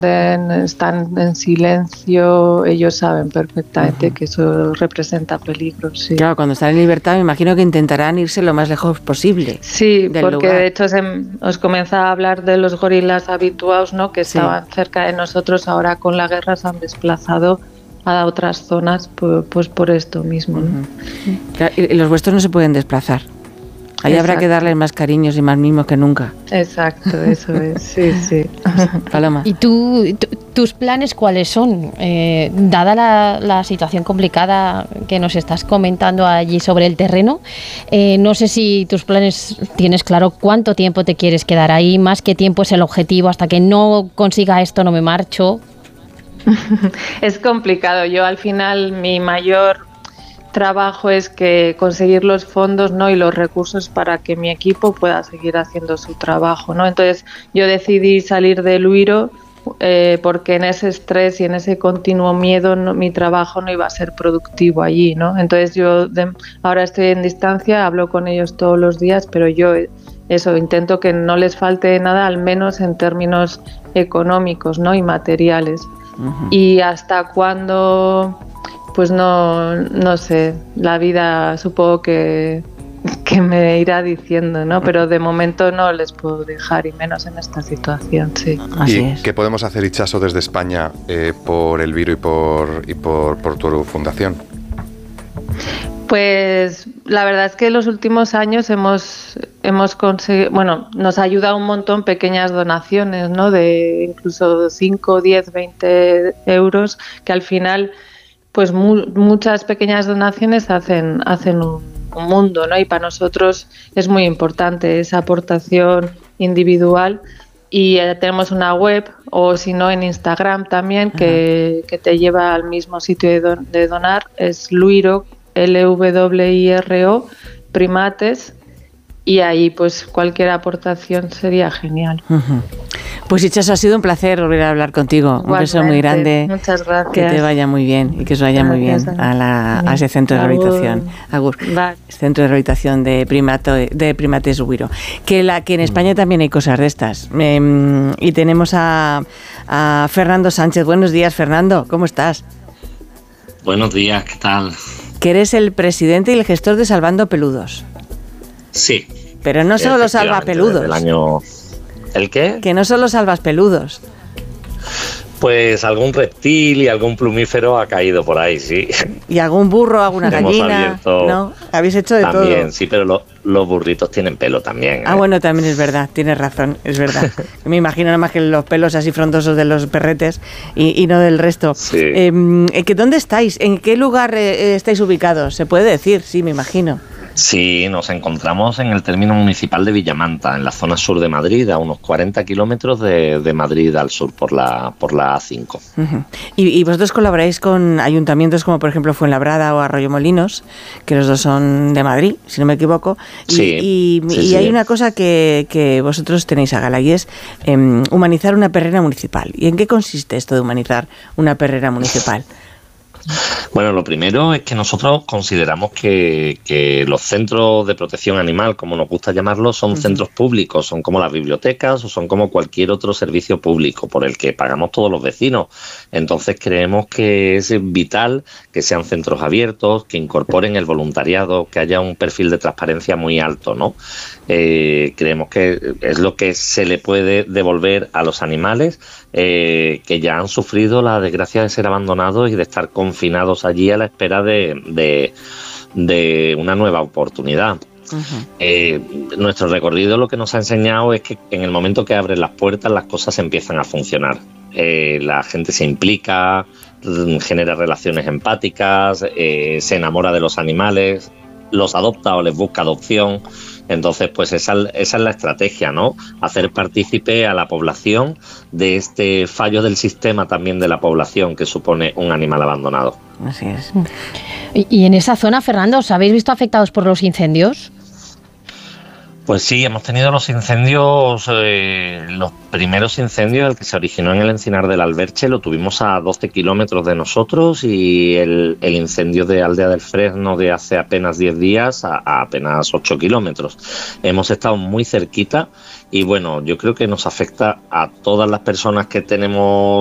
están en silencio, ellos saben perfectamente que eso representa peligro. Sí. Claro, cuando están en libertad me imagino que intentarán irse lo más lejos posible. Sí, porque lugar. De hecho os comenzaba a hablar de los gorilas habituados, ¿no? Que estaban cerca de nosotros, ahora con la guerra se han desplazado a otras zonas, pues por esto mismo, ¿no? Claro, y los vuestros no se pueden desplazar. Ahí habrá que darles más cariños y más mimos que nunca. Exacto, eso es, sí. Paloma. ¿Y tus planes cuáles son? Dada la situación complicada que nos estás comentando allí sobre el terreno, no sé si tus planes tienes claro cuánto tiempo te quieres quedar ahí, más qué tiempo es el objetivo, hasta que no consiga esto no me marcho. Es complicado. Yo al final mi mayor trabajo es que conseguir los fondos, ¿no? Y los recursos para que mi equipo pueda seguir haciendo su trabajo, ¿no? Entonces yo decidí salir de Luiro porque en ese estrés y en ese continuo miedo mi trabajo no iba a ser productivo allí, ¿no? Entonces yo ahora estoy en distancia, hablo con ellos todos los días, pero yo intento que no les falte nada, al menos en términos económicos, ¿no? Y materiales. Y hasta cuándo, pues no sé, la vida supongo que me irá diciendo, ¿no? Pero de momento no les puedo dejar, y menos en esta situación, sí. Así es. ¿Qué podemos hacer, Itxaso, desde España por El Viro y por tu fundación? Pues la verdad es que en los últimos años hemos conseguido, nos ha ayudado un montón pequeñas donaciones, ¿no? De incluso 5, 10, 20 euros, que al final, pues muchas pequeñas donaciones hacen un mundo, ¿no? Y para nosotros es muy importante esa aportación individual. Y tenemos una web, o si no en Instagram también, que te lleva al mismo sitio de donar, es Luiro, LWIRO, Primates, y ahí pues cualquier aportación sería genial. Pues Itxaso, ha sido un placer volver a hablar contigo. Igualmente, un beso muy grande. Muchas gracias. Que te vaya muy bien y que os vaya muy bien a ese centro de rehabilitación. Agur. Centro de rehabilitación de Primates Luiro. Que en España también hay cosas de estas. Y tenemos a Fernando Sánchez. Buenos días, Fernando. ¿Cómo estás? Buenos días, ¿qué tal? Que eres el presidente y el gestor de Salvando Peludos. Sí. Pero no solo salva peludos. ¿El qué? Que no solo salvas peludos. Pues algún reptil y algún plumífero ha caído por ahí, sí. Y algún burro, alguna gallina. ¿No? Habéis hecho de todo. También, sí, pero los burritos tienen pelo también. Bueno, también es verdad, tienes razón, es verdad. Me imagino nada más que los pelos así frondosos de los perretes y no del resto. Sí. ¿Dónde estáis? ¿En qué lugar estáis ubicados? ¿Se puede decir? Sí, me imagino. Sí, nos encontramos en el término municipal de Villamanta, en la zona sur de Madrid, a unos 40 kilómetros de Madrid al sur, por la A5. Uh-huh. ¿Y vosotros colaboráis con ayuntamientos como por ejemplo Fuenlabrada o Arroyomolinos, que los dos son de Madrid, si no me equivoco? Y hay una cosa que vosotros tenéis a gala, y es humanizar una perrera municipal. ¿Y en qué consiste esto de humanizar una perrera municipal? Bueno, lo primero es que nosotros consideramos que los centros de protección animal, como nos gusta llamarlos, son centros públicos, son como las bibliotecas o son como cualquier otro servicio público por el que pagamos todos los vecinos. Entonces creemos que es vital que sean centros abiertos, que incorporen el voluntariado, que haya un perfil de transparencia muy alto, ¿no? Creemos que es lo que se le puede devolver a los animales que ya han sufrido la desgracia de ser abandonados y de estar confinados allí a la espera de una nueva oportunidad. Uh-huh. Nuestro recorrido lo que nos ha enseñado es que en el momento que abren las puertas las cosas empiezan a funcionar. La gente se implica, genera relaciones empáticas, se enamora de los animales, los adopta o les busca adopción. Entonces, pues esa es la estrategia, ¿no? Hacer partícipe a la población de este fallo del sistema también de la población que supone un animal abandonado. Así es. Y en esa zona, Fernando, ¿os habéis visto afectados por los incendios? Pues sí, hemos tenido los incendios, los primeros incendios, el que se originó en el Encinar del Alberche, lo tuvimos a 12 kilómetros de nosotros, y el incendio de Aldea del Fresno de hace apenas 10 días a apenas 8 kilómetros. Hemos estado muy cerquita Y bueno, yo creo que nos afecta a todas las personas que tenemos